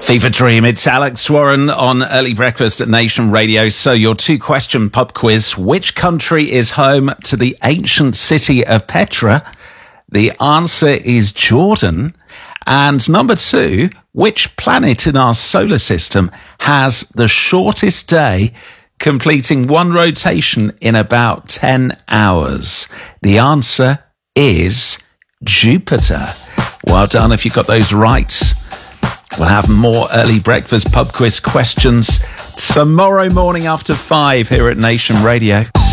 Fever Dream. It's Alex Warren on Early Breakfast at Nation Radio. So your 2-question pub quiz. Which country is home to the ancient city of Petra? The answer is Jordan. And number 2, which planet in our solar system has the shortest day, completing one rotation in about 10 hours? The answer is Jupiter. Well done if you got those right. We'll have more Early Breakfast pub quiz questions tomorrow morning after 5 here at Nation Radio.